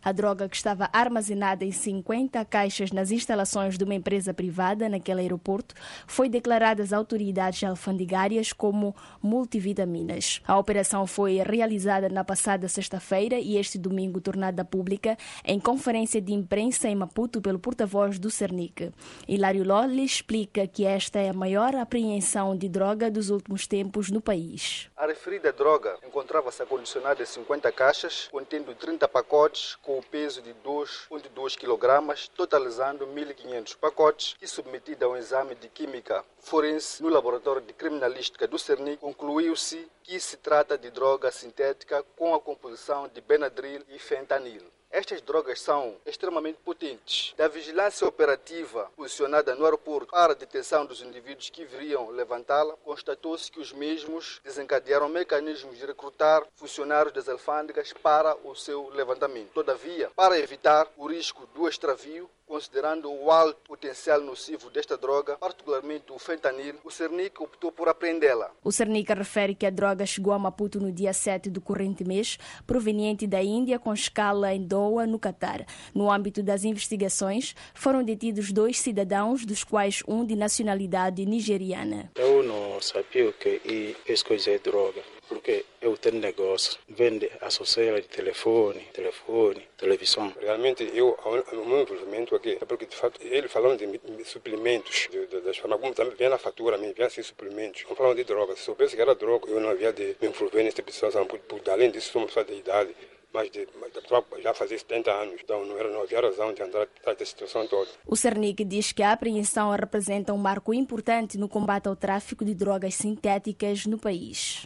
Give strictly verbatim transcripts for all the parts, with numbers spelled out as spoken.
A droga, que estava armazenada em cinquenta caixas nas instalações de uma empresa privada naquele aeroporto, foi declarada às autoridades alfandegárias como multivitaminas. A operação foi realizada na passada sexta-feira e este domingo tornada pública em conferência de imprensa em Maputo pelo porta-voz do Cernic. Hilário Lolli explica que esta é a maior apreensão de droga dos últimos tempos no país. A referida droga encontrava-se acondicionada em cinquenta caixas, contendo trinta pacotes com o peso de dois vírgula dois quilogramas, totalizando mil e quinhentos pacotes, e submetida a um exame de química forense no laboratório de criminalística do Cernic, concluiu-se que se trata de droga sintética com a composição de Benadryl e fentanil. Estas drogas são extremamente potentes. Da vigilância operativa posicionada no aeroporto para a detenção dos indivíduos que viriam levantá-la, constatou-se que os mesmos desencadearam mecanismos de recrutar funcionários das alfândegas para o seu levantamento. Todavia, para evitar o risco do extravio, considerando o alto potencial nocivo desta droga, particularmente o fentanil, o Cernic optou por apreendê-la. O Cernic refere que a droga chegou a Maputo no dia sete do corrente mês, proveniente da Índia, com escala em Doha, no Catar. No âmbito das investigações, foram detidos dois cidadãos, dos quais um de nacionalidade nigeriana. Eu não sabia que essa coisa é droga, porque eu tenho negócio, vende associação de telefone, telefone, televisão. Realmente, eu, o meu envolvimento aqui é porque, de fato, ele falando de suplementos, de, de, das farmácias, também vem na fatura, vem assim suplementos. Não falam de droga. Se soubesse que era droga, eu não havia de me envolver nessa situação, por, por além disso, somos pessoas de idade. Mas de, já fazia setenta anos, então não, era, não havia razão de andar atrás da situação toda. O Cernic diz que a apreensão representa um marco importante no combate ao tráfico de drogas sintéticas no país.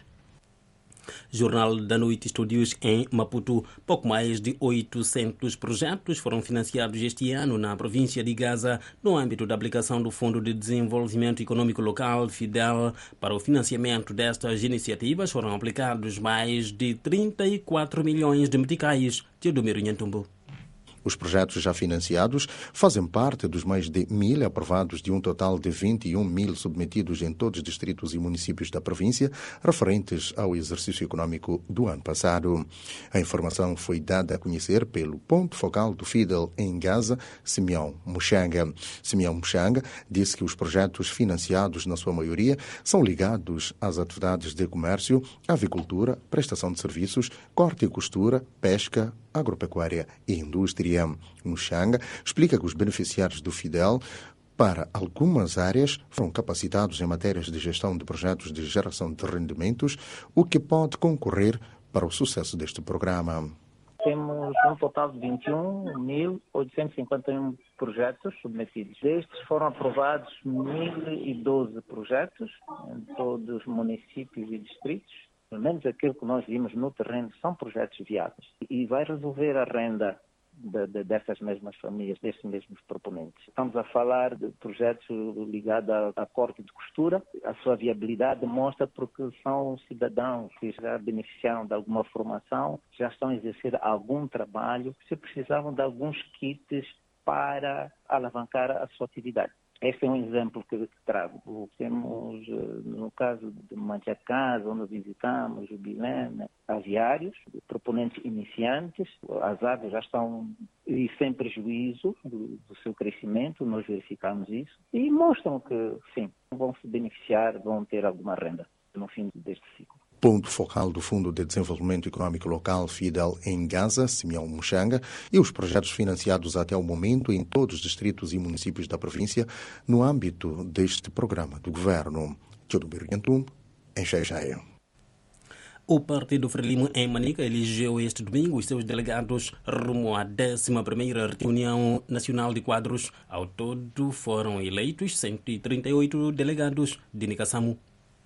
Jornal da Noite, estúdios em Maputo. Pouco mais de oitocentos projetos foram financiados este ano na província de Gaza no âmbito da aplicação do Fundo de Desenvolvimento Econômico Local, FIDEL. Para o financiamento destas iniciativas foram aplicados mais de trinta e quatro milhões de meticais. Teodomiro Nhantumbo. Os projetos já financiados fazem parte dos mais de mil aprovados de um total de vinte e um mil submetidos em todos os distritos e municípios da província, referentes ao exercício econômico do ano passado. A informação foi dada a conhecer pelo ponto focal do FIDEL em Gaza, Simeão Muxanga. Simeão Muxanga disse que os projetos financiados, na sua maioria, são ligados às atividades de comércio, avicultura, prestação de serviços, corte e costura, pesca, agropecuária e indústria. Muxanga explica que os beneficiários do FIDEL para algumas áreas foram capacitados em matérias de gestão de projetos de geração de rendimentos, o que pode concorrer para o sucesso deste programa. Temos um total de vinte e um mil oitocentos e cinquenta e um projetos submetidos. Destes foram aprovados mil e doze projetos em todos os municípios e distritos. Pelo menos aquilo que nós vimos no terreno são projetos viáveis. E vai resolver a renda de, de, dessas mesmas famílias, desses mesmos proponentes. Estamos a falar de projetos ligados a, a corte de costura. A sua viabilidade demonstra porque são cidadãos que já beneficiaram de alguma formação, já estão a exercer algum trabalho, se precisavam de alguns kits para alavancar a sua atividade. Este é um exemplo que trago. Temos, no caso de Manchacasa, onde visitamos o Bilene, aviários, proponentes iniciantes. As aves já estão e sem prejuízo do, do seu crescimento, nós verificamos isso. E mostram que, sim, vão se beneficiar, vão ter alguma renda no fim deste ciclo. Ponto focal do Fundo de Desenvolvimento Econômico Local, FIDEL, em Gaza, Simeão Muxanga, e os projetos financiados até o momento em todos os distritos e municípios da província no âmbito deste programa do Governo. Teodomiro Nhantumbo, em Xai-Xai. O Partido Frelimo em Manica elegeu este domingo os seus delegados rumo à décima primeira reunião nacional de quadros. Ao todo foram eleitos cento e trinta e oito delegados de Nicassamo.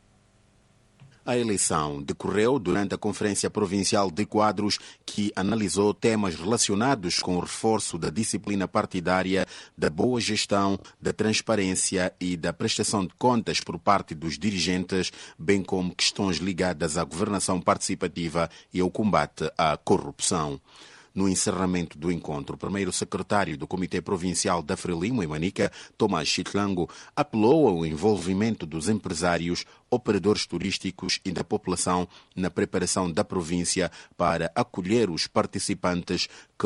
A eleição decorreu durante a Conferência Provincial de Quadros, que analisou temas relacionados com o reforço da disciplina partidária, da boa gestão, da transparência e da prestação de contas por parte dos dirigentes, bem como questões ligadas à governação participativa e ao combate à corrupção. No encerramento do encontro, o primeiro secretário do Comitê Provincial da Frelimo, em Manica, Tomás Chitlango, apelou ao envolvimento dos empresários, operadores turísticos e da população na preparação da província para acolher os participantes que